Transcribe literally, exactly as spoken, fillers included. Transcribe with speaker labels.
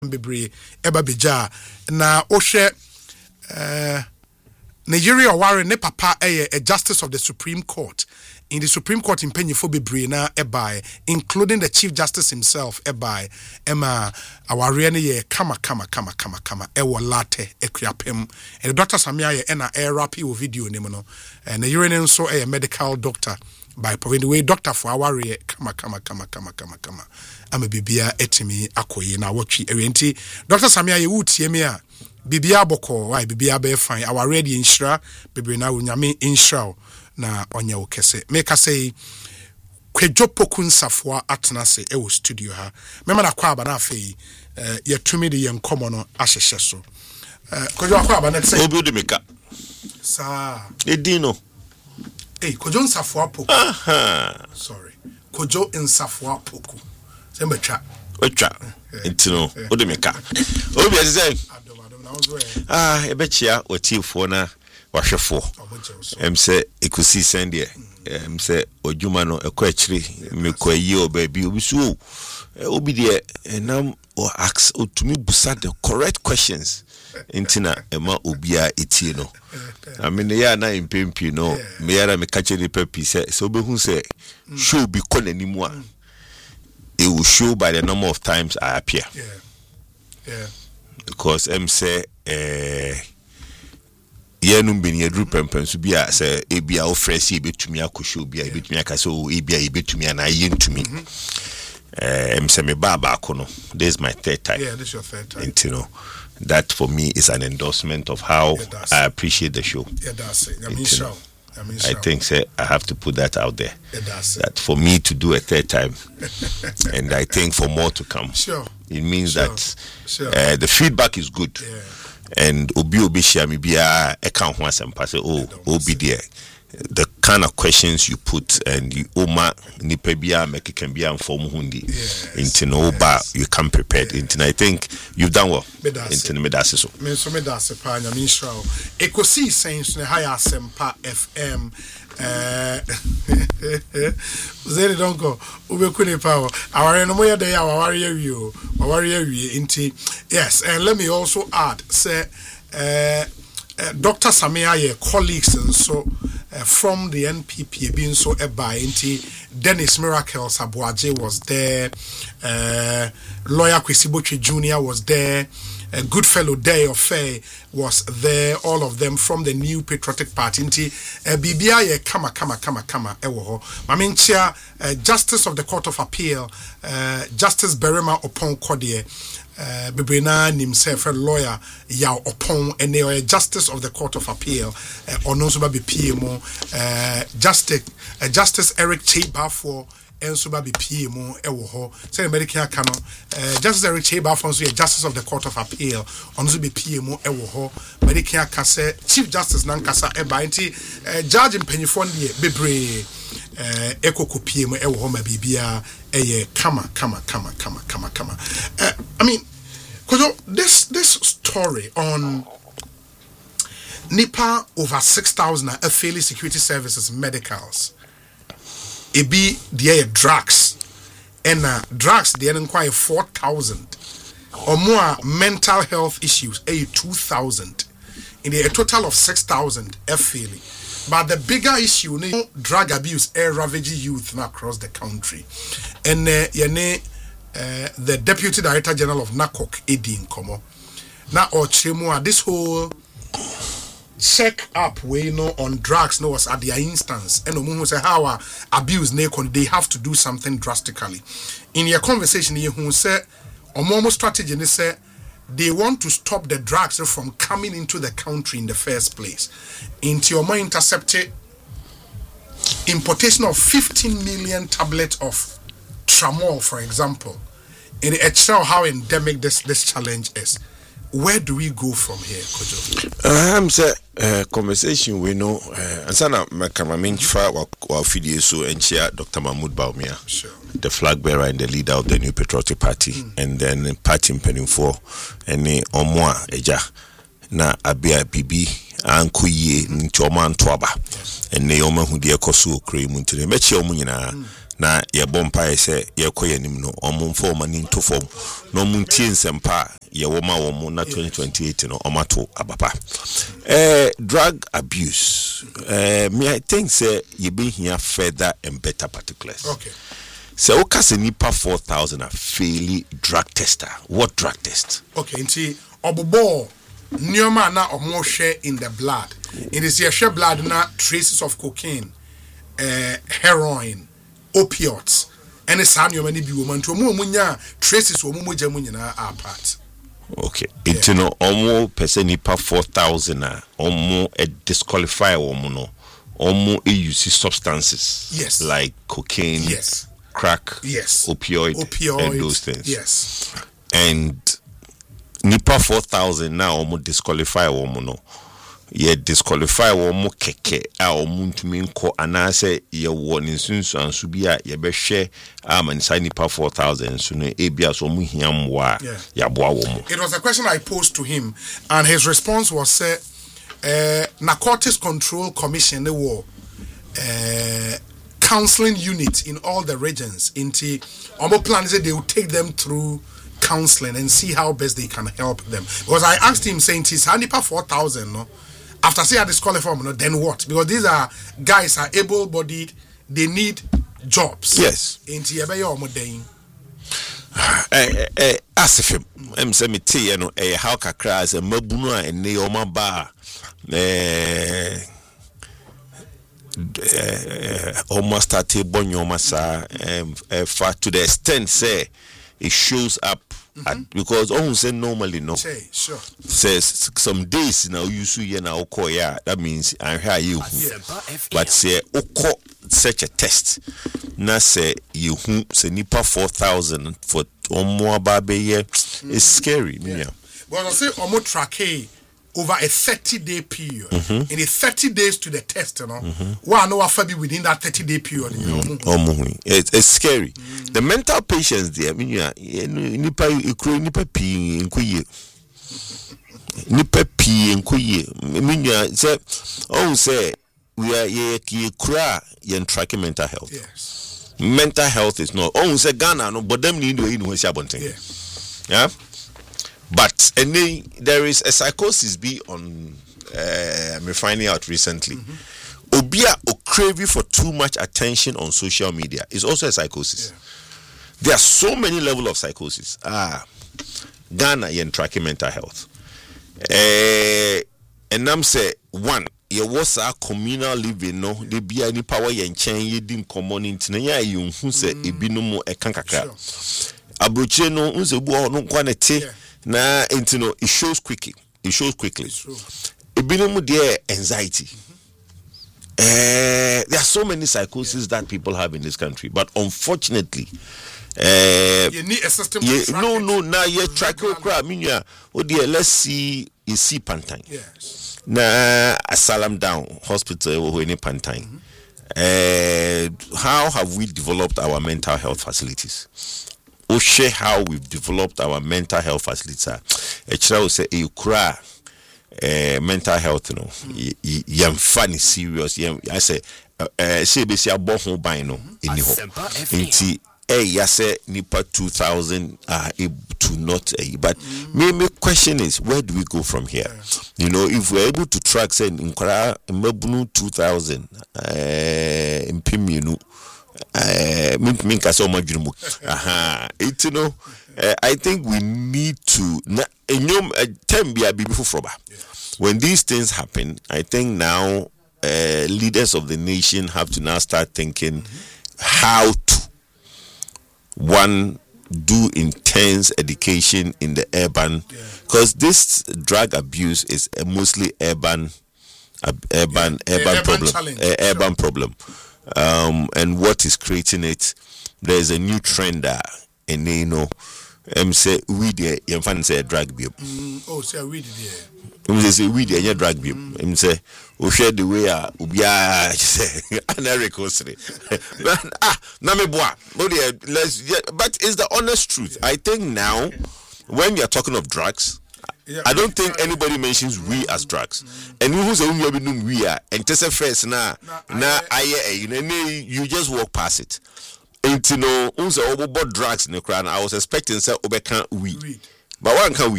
Speaker 1: bebre eba beja na ohwe eh Nigeria ware ne papa eh, a justice of the Supreme Court in the Supreme Court in Penyefo bebre na ebai, including the Chief Justice himself ebai ema aware ne ye kama kama kama kama kama ewo late ekuapem and Doctor Samia ye na air rap o video ne no and Nigeria nso a medical doctor by providing way doctor for our kama kama kama kama kama kama ama bibia etimi akoye na watchi ewenti Doctor Samia ye wutie me a bibia boko why bibia be fine our ready insura bibia na unyame insura na onya okese make say kwejopoku nsafo atena se e wo studio ha mema na kwa aba na afei eh yetumi de ye nkomo no ahyehye so eh kwejo akwa aba na say
Speaker 2: obi de meka
Speaker 1: sa
Speaker 2: edino
Speaker 1: eh kwejo nsafo apoku aha sorry kwejo nsafo apoku sembecha
Speaker 2: otwa intino ode meka obi eze ah ebechia otifo na wahwefo em se ekusi sende em se odwuma no ekọ akiri mekwayi obabi obisu obi de nam o ask otumi busa the correct questions intina ema obia etie no I mean ya na impempi no me yara me kache ni pepi se so behu se show bi konanimu a it will show by the number of times I appear.
Speaker 1: Yeah. Yeah.
Speaker 2: Because em say eh yenum beni edru pempen so bia say ebia o fresh ebetumi akosho bia ebetumi akase o ebia ebetumi na yentumi eh em say me baba akono this is my third time.
Speaker 1: Yeah, this is your third time.
Speaker 2: And, you know, that for me is an endorsement of how yeah, I appreciate the show.
Speaker 1: Yeah, that's it. I mean, sure. I, mean,
Speaker 2: I think say I have to put that out there.
Speaker 1: Yeah, that's
Speaker 2: that for me to do a third time, and I think for more to come.
Speaker 1: Sure.
Speaker 2: It means
Speaker 1: sure.
Speaker 2: that
Speaker 1: sure.
Speaker 2: Uh, the feedback is good.
Speaker 1: Yeah.
Speaker 2: And obi obi share me be a account once and pass oh obi there. The kind of questions you put and you oma nipa bia make can be inform hundi into no ba you come prepared into I think you've done well into me that's so
Speaker 1: me so me that's pa nya me sure ekosi sense ne high asempa fm eh zeri don't go ubeku ne pa aware no moye dey aware wi o aware wi into yes and let me also add say uh, uh, Doctor Samia ye colleagues and so Uh, from the N P P being so eba into Dennis Miracle Sabuaje was there, uh, lawyer Kwesibochi Junior was there, uh, Goodfellow Day of Fair was there, all of them from the New Patriotic Party into uh, B B I kama kama kama kama ewo maminchia uh, Justice of the Court of Appeal, uh, Justice Berema Opon Kodie. Uh, Bibrina himself a lawyer Yao Opon and they are Justice of the Court of Appeal uh, or no so be P M O uh, Justice uh, Justice Eric Cheba for and so be P M O ewo ho say American canon uh, Justice Eric Cheba for so Justice of the Court of Appeal on so be P M O ewo ho American kase Chief Justice Nankasa eba nti uh, Judge Mpenyifo ndie bebre uh, eko ko P M O ewo ho ma bibia eye kama kama kama kama kama kama uh, I mean because this this story on Nipa over six thousand a fairly security services medicals it be the drugs and uh, drugs they inquire four thousand or more mental health issues a two thousand in the, a total of six thousand a fairly but the bigger issue you drug abuse air ravaging youth across the country and uh, you Uh, the Deputy Director General of NACOC, Edin Komo. Now, or Chimua, this whole check up way you know on drugs no was at their instance, and no say how uh, abuse Nakon, they have to do something drastically. In your conversation, you who say, or more strategy, they say they want to stop the drugs from coming into the country in the first place. Into your more intercepted importation of fifteen million tablets of Tramol, for example, in it shows how endemic this this challenge is. Where do we go from here, Kojo?
Speaker 2: I'm um, say uh, conversation we know. And sana makamaminfa wa video so and share Doctor Mahmoud Baumia,
Speaker 1: sure.
Speaker 2: the flag bearer and the leader of the New Patriotic Party, mm. and then party impending for any omwa eja na abia bibi ankuye nchoma ntwaba, and ne yoma hu de ekoso okre mu ntire mechi omu nyina. na ye bompa ye se ye koyanim no omo mfo mani into form no muntie nsempa ye woma wo na twenty twenty-eight no omato abapa eh drug abuse eh me I think say ye be here further and better particulars.
Speaker 1: Okay.
Speaker 2: So okase nipa four thousand a fairly drug tester. What drug test?
Speaker 1: Okay, nti obobo nyoma na omo share in the blood. In this share blood na traces of cocaine, uh, heroin, opioids, and sa nyoma ni bi wo man to omo munya traces wo mo gyamu nyina apart.
Speaker 2: Okay. Yeah. It no omo person nipa four thousand a omo e disqualify omo no. Omo e use substances.
Speaker 1: Yes.
Speaker 2: Like cocaine.
Speaker 1: Yes.
Speaker 2: Crack,
Speaker 1: yes,
Speaker 2: opioid,
Speaker 1: opioid,
Speaker 2: and those things.
Speaker 1: Yes,
Speaker 2: and nipa four thousand now almost disqualify woman no. Ye disqualify woman keke a omu ntumi nko anase ye woni sunsu ansu bia ye be hwe a man say nipa four thousand so no e bia so mu hiam wa ya boa woman.
Speaker 1: It was a question I posed to him and his response was say uh, Narcotics Control Commission the war uh counseling unit in all the regions. Into our plan is that they will take them through counseling and see how best they can help them. Because I asked him saying he's handipa four thousand no. After say I disqualify no, then what? Because these are guys are able-bodied, they need jobs.
Speaker 2: Yes.
Speaker 1: Into yebeye omo den.
Speaker 2: Eh eh asifim em se meti ye no eh how kakra as mabunu a ene o maba eh Uh, almost started bonyomasa um uh, far to the extent say it shows up mm-hmm. at, because oh say normally no
Speaker 1: say sure
Speaker 2: says some days now you see now yeah that means I hear you but say oko such a test na say you who say nipa four thousand for omo ababe ye it's scary yeah. Yeah.
Speaker 1: Well I say omo track over a thirty day period. Mm-hmm. In the thirty days to the test, you know, mm-hmm. one no be within that thirty day period. You know?
Speaker 2: Mm-hmm. It's, it's scary. Mm-hmm. The mental patients there, I mean, yeah, nipa nipa pi nkuye, nipa pi nkuye. I mean, yeah, say, oh, say we are ye ye kura ye tracking mental health.
Speaker 1: Yes.
Speaker 2: Mental health is not. Oh, say Ghana no, but them need to know what's happening. Yeah. But and then there is a psychosis be on uh, I'm finding out recently. Mm-hmm. Obia or craving for too much attention on social media is also a psychosis. Yeah. There are so many levels of psychosis. Ah, Ghana and tracking mental health. Uh, and I'm say one. Ye was a communal living no de bia ni power ye nchen ye di community na ya ye hu se ebinom e kan kakra. Abroche no unse bu no kwa ne te. Na you know, it shows quickly. It shows quickly. It be no there anxiety. Mm-hmm. Uh, there are so many psychoses yeah. that people have in this country, but unfortunately, uh,
Speaker 1: you need a system.
Speaker 2: Yeah, to track no, it. no, now you track your crowd. Mean yeah, oh dear, let's see. You see Pantine.
Speaker 1: Yes.
Speaker 2: Na Asylum Down Hospital or any Pantine. Mm-hmm. Uh, how have we developed our mental health facilities? Or share how we've developed our mental health facilities. A child will say, you cry mental health, you know, you're funny, serious. I say, say, basically, I'm born home by no in the eh, yes, nipa two thousand are able to not, uh, but mm. my question is, where do we go from here? Yeah. You know, if we're able to track, say, in Kora, two thousand, in Piminu. Uh, aha, it you know, uh, I think we need to. When these things happen, I think now uh, leaders of the nation have to now start thinking mm-hmm. how to one do intense education in the urban, because yeah. this drug abuse is a mostly urban, uh, urban, yeah. urban, urban problem, uh, urban sure. problem. Um, and what is creating it? There's a new trend there, and you know, um, say we there, you find say a drug bill.
Speaker 1: Mm, oh, say we there.
Speaker 2: Um, say we there, yeah, drug bill. Um, say we share the way ah, ubia say anarechosry. But ah, na me boa. But let's. But it's the honest truth. Yeah. I think now, when you are talking of drugs. Yeah. I don't think anybody mentions we as drugs. Mm-hmm. And who's a we are and test first na na I you know you just walk past it. Ain't no unse obo drugs in the crown. I was expecting say obeka weed. But one can